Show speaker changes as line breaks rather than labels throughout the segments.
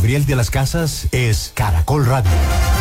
Gabriel de las Casas es Caracol Radio.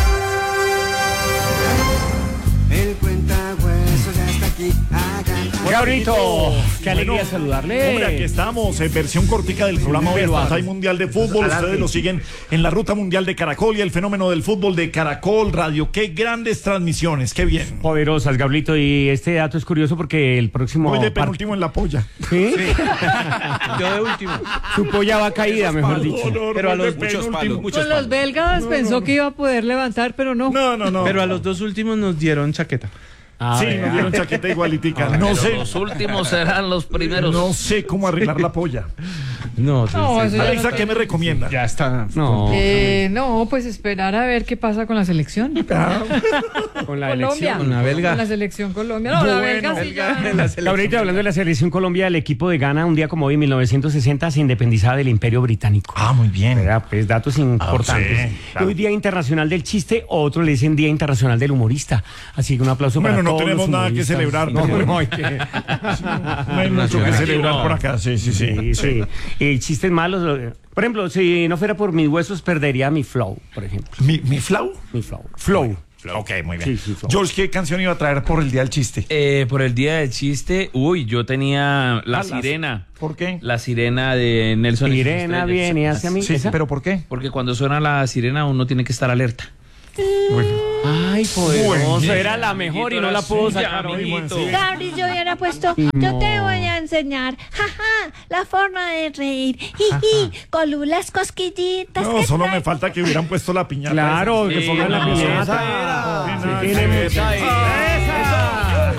El cuentahueso ya está aquí.
Gabrielito, qué alegría saludarle.
Hombre, aquí estamos, versión cortica del programa Hoy Estás Ahí Mundial de Fútbol. Ustedes lo siguen en la Ruta Mundial de Caracol y el fenómeno del fútbol de Caracol Radio. Qué grandes transmisiones, qué bien.
Poderosas, Gabrielito, y este dato es curioso porque el próximo...
Voy de penúltimo en la polla.
¿Sí?
Yo de último.
Su polla va caída, mejor dicho.
Pero a los muchos palos.
Con los belgas pensó que iba a poder levantar, pero no.
No.
Pero a los dos últimos nos dieron chaqueta.
Sí, nos dieron chaqueta igualitica. No sé.
Los últimos serán los primeros.
No sé cómo arreglar la polla.
No, eso ya
Alexa,
no
¿qué me recomienda?
Ya está.
no, pues esperar a ver qué pasa con la selección.
Con la
Colombia.
elección.
Con la belga.
Con la selección Colombia. No, la belga sí ya.
Gabrielito, hablando de la selección Colombia, el equipo de Ghana, un día como hoy, en 1960, se independizaba del Imperio Británico.
Ah, muy bien.
¿Verdad? Pues datos importantes.
sí, claro.
Hoy Día Internacional del Chiste, otros le dicen Día Internacional del Humorista. Así que un aplauso para
Bueno, no
todos
tenemos
los
nada que
humoristas.
celebrar.
No hay que...
No hay mucho que celebrar por acá. Sí.
Sí. Chistes malos. Por ejemplo, si no fuera por mis huesos, perdería mi flow, por ejemplo.
¿Mi flow?
Mi flow. Flow.
Ok, muy bien.
Sí, flow.
George, ¿qué canción iba a traer por el Día del Chiste?
Por el día del chiste, yo tenía La Sirena.
¿Por qué?
La sirena de Nelson.
Sirena viene hacia mí.
Sí,
¿Esa?
¿pero por qué?
Porque cuando suena la sirena uno tiene que estar alerta.
Ay, poderoso.
Bueno.
Era la mejor y no la puedo sacar hoy.
amiguito.
Gabriel, yo hubiera puesto, yo te voy a enseñar, la forma de reír, con las cosquillitas.
No,
que
solo
trae.
me falta que hubieran puesto la piñata.
Claro,
Sí,
que pongan la
no,
piñata.
esa
Sí,
era.
tiene
Esa
mucha-
era.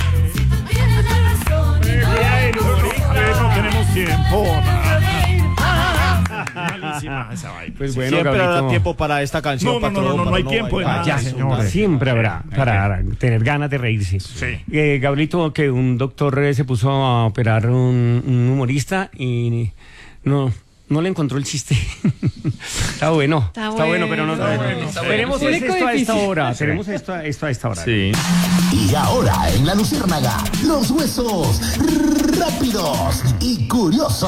No tenemos tiempo. Malísima esa vaina.
Pues bueno,
Siempre habrá
Gabrielito,
tiempo para esta canción.
No hay tiempo de nada, señores.
siempre habrá para tener ganas de reírse.
Sí.
Gabrielito, que un doctor se puso a operar un humorista y no le encontró el chiste. Está bueno, pero no. Tenemos
Público
esto a esta
difícil.
hora. Tenemos esto a esta hora.
Sí.
Y ahora en La Luciérnaga, los huesos rápidos y curiosos.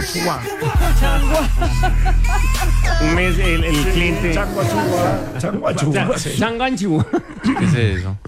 Un mes el cliente.
Changuachua.
Changanchu.
¿Qué es eso?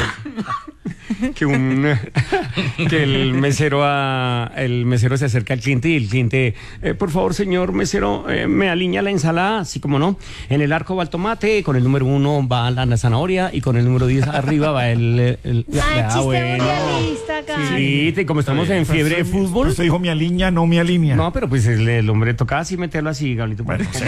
que el mesero se acerca al cliente y el cliente, por favor, señor mesero, me alinea la ensalada, así como no. En el arco va el tomate, con el número 1 va la zanahoria y con el número 10 arriba va
Chiste
bueno.
mundialista, Gabriel.
Sí, como estamos en fiebre de fútbol.
Usted dijo mi alinea, no mi alinea.
No, pero pues el hombre tocaba así meterlo así, Gabrielito.
Bueno, sí.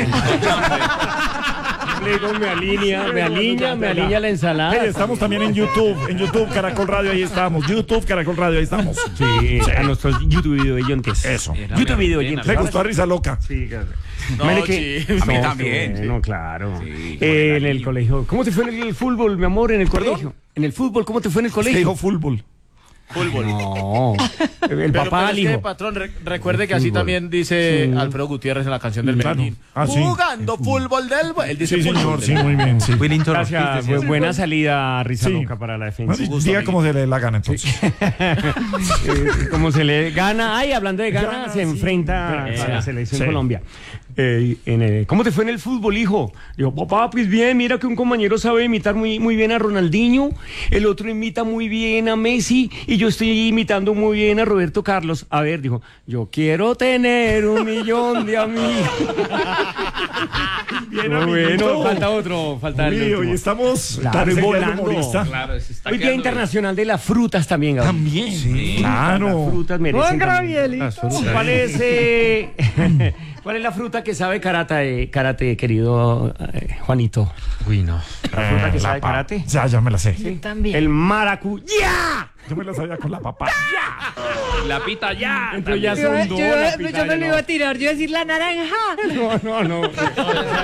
Le digo, me alinea la ensalada.
Hey, estamos también en YouTube Caracol Radio, ahí estamos. YouTube Caracol Radio, ahí estamos.
Sí, a nuestros YouTube video oyentes.
Eso.
YouTube video oyentes.
¿Le gustó a Risa Loca?
Sí, claro.
No,
Mire
sí, a mí también.
No, claro.
Sí,
En el colegio. ¿Cómo te fue en el fútbol, mi amor, en el colegio? En el fútbol, ¿cómo te fue en el
Usted
colegio?
dijo fútbol.
No. El papá al
es que,
hijo.
patrón, recuerde que así
Fútbol.
también dice
Sí.
Alfredo Gutiérrez en la canción del
Claro.
Medellín.
Ah, sí.
Jugando fútbol del... Él dice
Sí,
fútbol
señor,
del-
sí, muy bien. Sí.
Gracias. Buena salida, Risa
Sí.
Loca, para la defensa.
Diga cómo se le la gana, entonces.
Como se le gana. Ay, hablando de gana,
Gana,
se
sí.
enfrenta a la selección
Sí.
Colombia. ¿Cómo te fue en el fútbol, hijo? Digo, papá, pues bien, mira que un compañero sabe imitar muy bien a Ronaldinho, el otro imita muy bien a Messi y yo estoy imitando muy bien a Roberto Carlos. A ver, dijo, yo quiero tener 1 millón de amigos.
Bien,
Muy
amiguito.
bueno, falta otro, falta el
Uy,
último.
hoy estamos
Claro,
tercer día del
volando.
humorista.
Claro, se está
Hoy Día
quedando-
Internacional de las Frutas también, Gabriel.
También.
Sí.
Las
Claro.
frutas merecen
Buen
también.
Gabrielito.
¿Cuál es la fruta que sabe karate, querido Juanito?
Uy, no.
¿La fruta que sabe
pa-
karate?
Ya me la sé.
Yo también.
El maracuyá.
Yo me la sabía con la papaya.
La pita ya.
Entonces ya
Yo,
son dos. la
yo
pitaya,
me lo
no.
iba a tirar, yo iba a decir la naranja.
No.